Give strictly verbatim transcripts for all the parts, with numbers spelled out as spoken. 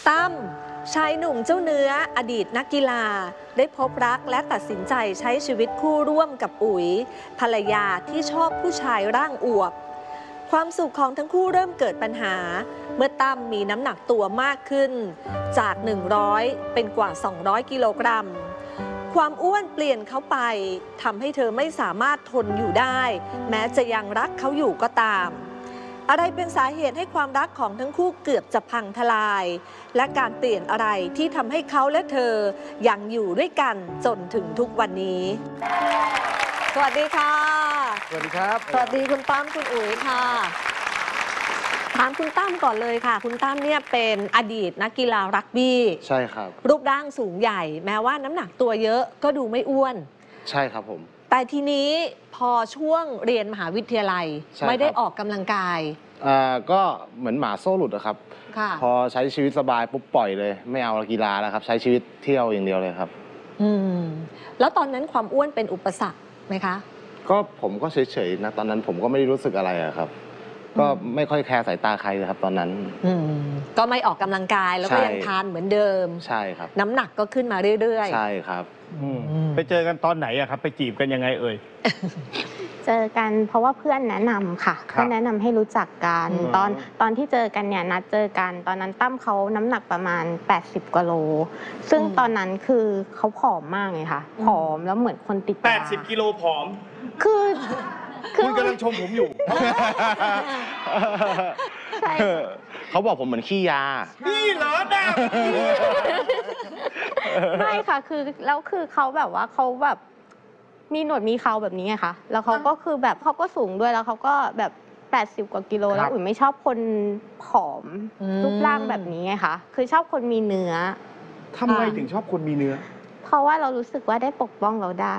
ตั้มชายหนุ่มเจ้าเนื้ออดีตนักกีฬาได้พบรักและตัดสินใจใช้ชีวิตคู่ร่วมกับอุ๋ยภรรยาที่ชอบผู้ชายร่างอวบความสุขของทั้งคู่เริ่มเกิดปัญหาเมื่อตั้มมีน้ำหนักตัวมากขึ้นจากหนึ่งร้อยเป็นกว่าสองร้อยกิโลกรัมความอ้วนเปลี่ยนเขาไปทำให้เธอไม่สามารถทนอยู่ได้แม้จะยังรักเขาอยู่ก็ตามอะไรเป็นสาเหตุให้ความรักของทั้งคู่เกือบจะพังทลายและการเปลี่ยนอะไรที่ทำให้เขาและเธอยังอยู่ด้วยกันจนถึงทุกวันนี้สวัสดีค่ะสวัสดีครับสวัสดีคุณตั้มคุณอุ๋ยค่ะถามคุณตั้มก่อนเลยค่ะคุณตั้มเนี่ยเป็นอดีตนักกีฬารักบี้ใช่ครับรูปร่างสูงใหญ่แม้ว่าน้ำหนักตัวเยอะก็ดูไม่อ้วนใช่ครับผมแต่ทีนี้พอช่วงเรียนมหาวิทยาลัยไม่ได้ออกกำลังกายอ่าก็เหมือนหมาโซ่หลุดอะครับพอใช้ชีวิตสบายปุ๊บปล่อยเลยไม่เอากีฬาแล้วครับใช้ชีวิตเที่ยวอย่างเดียวเลยครับอืมแล้วตอนนั้นความอ้วนเป็นอุปสรรคไหมคะก็ผมก็เฉยๆนะตอนนั้นผมก็ไม่ได้รู้สึกอะไรอะครับก็ไม่ค่อยแคร์สายตาใครเลยครับตอนนั้นอืมก็ไม่ออกกำลังกายแล้วก็ยังทานเหมือนเดิมใช่ครับน้ำหนักก็ขึ้นมาเรื่อยๆใช่ครับไปเจอกันตอนไหนอะครับไปจีบกันยังไงเอ่ยเจอกันเพราะว่าเพื่อนแนะนำค่ะเพื่อนแนะนำให้รู้จักกันตอนตอนที่เจอกันเนี่ยนัดเจอกันตอนนั้นตั้มเขาน้ำหนักประมาณแปดสิบกว่าโลซึ่งตอนนั้นคือเขาผอมมากเลยค่ะผอมแล้วเหมือนคนติดแปดสิบกิโลผอมคือคุณกำลังชมผมอยู่ใช่เขาบอกผมเหมือนขี้ยานี่เหรอดาไม่ค่ะคือแล้วคือเขาแบบว่าเขาแบบมีหนวดมีเคราแบบนี้ไงคะแล้วเขาก็คือแบบเขาก็สูงด้วยแล้วเขาก็แบบแปดสิบกว่ากิโลแล้วอุ๋ยไม่ชอบคนผอมรูปร่างแบบนี้ไงคะคือชอบคนมีเนื้อทำไมถึงชอบคนมีเนื้อเพราะว่าเรารู้สึกว่าได้ปกป้องเราได้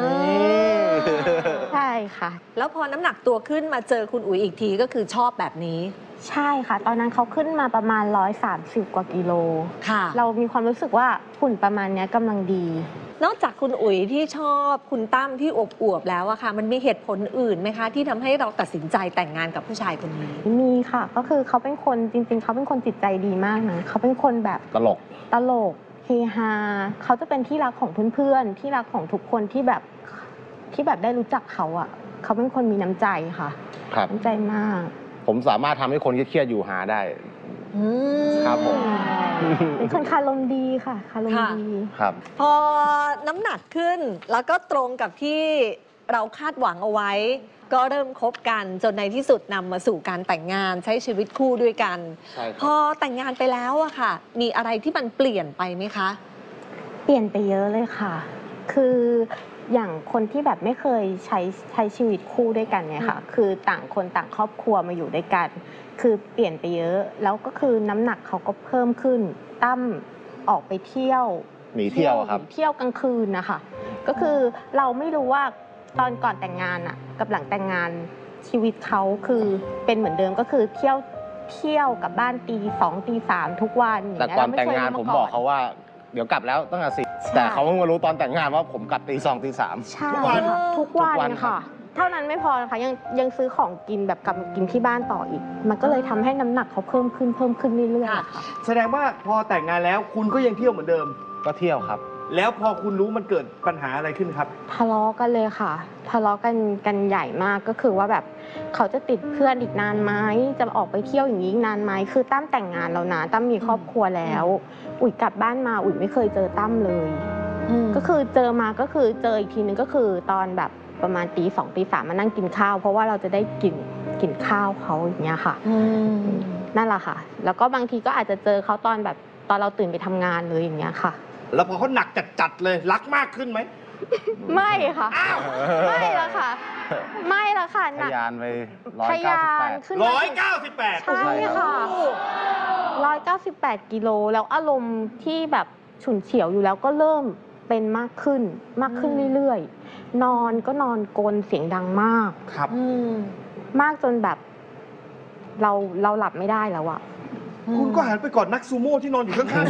ใช่ค่ะแล้วพอน้ำหนักตัวขึ้นมาเจอคุณอุ๋ยอีกทีก็คือชอบแบบนี้ใช่ค่ะตอนนั้นเขาขึ้นมาประมาณร้อยสามสิบกว่ากิโลค่ะเรามีความรู้สึกว่าหุ่นประมาณนี้กำลังดีนอกจากคุณอุ๋ยที่ชอบคุณตั้มที่อวบๆแล้วอะค่ะมันมีเหตุผลอื่นไหมคะที่ทำให้เราตัดสินใจแต่งงานกับผู้ชายคนนี้มีค่ะก็คือเขาเป็นคนจริงๆเขาเป็นคนจิตใจดีมากนะเขาเป็นคนแบบตลกตลกเฮฮาเขาจะเป็นที่รักของเพื่อนๆที่รักของทุกคนที่แบบที่แบบได้รู้จักเขาอะเขาเป็นคนมีน้ำใจค่ะครับน้ำใจมากผมสามารถทำให้คนเครียดอยู่หาได้ครับผมเป็นคนคารมดีค่ะคารมดีครับพอน้ำหนักขึ้นแล้วก็ตรงกับที่เราคาดหวังเอาไว้ก็เริ่มคบกันจนในที่สุดนำมาสู่การแต่งงานใช้ชีวิตคู่ด้วยกันพอแต่งงานไปแล้วอะค่ะมีอะไรที่มันเปลี่ยนไปไหมคะเปลี่ยนไปเยอะเลยค่ะคืออย่างคนที่แบบไม่เคยใช้ใช้ชีวิตคู่ด้วยกันเนี่ยค่ะคือต่างคนต่างครอบครัวมาอยู่ด้วยกันคือเปลี่ยนไปเยอะแล้วก็คือน้ำหนักเขาก็เพิ่มขึ้นตั้มออกไปเที่ยวหนีเที่ยวครับเที่ยวกลางคืนนะคะก็คือเราไม่รู้ว่าตอนก่อนแต่งงานอะกับหลังแต่งงานชีวิตเขาคือเป็นเหมือนเดิมก็คือเที่ยวเที่ยวกับบ้านตีสองตีสามทุกวันแต่ก่อนแต่งงานผมบอกเขาว่าเดี๋ยวกลับแล้วตั้งแต่สี่แต่เขาเพิ่งมารู้ตอนแต่งงานว่าผมกลับตีสองตีสามทุกวันทุกวันค่ะเท่านั้นไม่พอนะคะยังยังซื้อของกินแบบกลับมากินที่บ้านต่ออีกมันก็เลยทำให้น้ำหนักเขาเพิ่มขึ้นเพิ่มขึ้นเรื่อยๆค่ะแสดงว่าพอแต่งงานแล้วคุณก็ยังเที่ยวเหมือนเดิมก็เที่ยวครับแล้วพอคุณรู้มันเกิดปัญหาอะไรขึ้นครับทะเลาะกันเลยค่ะทะเลาะกันกันใหญ่มากก็คือว่าแบบเขาจะติดเพื่อนอีกนานไหมจะออกไปเที่ยวอย่างนี้นานไหมคือตั้มแต่งงานแล้วนะตั้มมีครอบครัวแล้วอุ๋ยกลับบ้านมาอุ๋ยไม่เคยเจอตั้มเลยก็คือเจอมาก็คือเจออีกทีนึงก็คือตอนแบบประมาณตีสองตีสามมานั่งกินข้าวเพราะว่าเราจะได้กินกินข้าวเขาอย่างเงี้ยค่ะนั่นแหละค่ะแล้วก็บางทีก็อาจจะเจอเขาตอนแบบตอนเราตื่นไปทำงานเลยอย่างเงี้ยค่ะแล้วพอเขาหนักจัดๆเลยรักมากขึ้นไหมไม่ค่ะไม่ละค่ะไม่ละค่ะทะยานไปร้อยเก้าสิบแปดร้อยเก้าสิบแปดใช่ค่ะร้อยเก้าสิบแปดกิโลแล้วอารมณ์ที่แบบฉุนเฉียวอยู่แล้วก็เริ่มเป็นมากขึ้นมากขึ้นเรื่อยๆนอนก็นอนกรนเสียงดังมากครับมากจนแบบเราเราหลับไม่ได้แล้วอะคุณก็หันไปกอดนักซูโม่ที่นอนอยู่ข้าง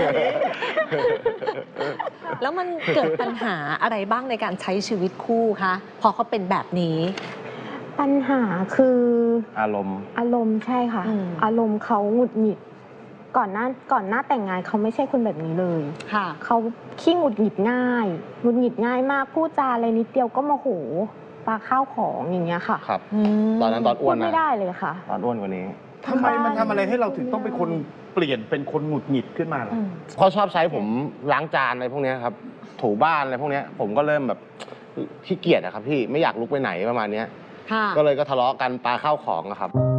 ๆแล้วมันเกิดปัญหาอะไรบ้างในการใช้ชีวิตคู่คะพอเขาเป็นแบบนี้ปัญหาคืออารมณ์อารมณ์ใช่ค่ะอารมณ์เขาหงุดหงิดก่อนหน้าก่อนหน้าแต่งงานเขาไม่ใช่คนแบบนี้เลยค่ะเขาขี้หงุดหงิดง่ายหงุดหงิดง่ายมากพูดจาอะไรนิดเดียวก็โมโหปาข้าวของอย่างเงี้ยค่ะครับอืมตอนนั้นตอนอ้พูวดนนะไม่ได้เลยค่ะตอนอ้วนกว่านี้ทำไมมันทำอะไรให้เราถึงต้องเป็นคนเปลี่ยนเป็นคนหงุดหงิดขึ้นมาล่ะอืมเขาชอบใช้ผมล้างจานอะไรพวกเนี้ยครับ ถูบ้านอะไรพวกเนี้ยผมก็เริ่มแบบขี้เกียจอะครับพี่ไม่อยากลุกไปไหนประมาณเนี้ยค่ะก็เลยก็ทะเลาะกันปาข้าวของอะครับ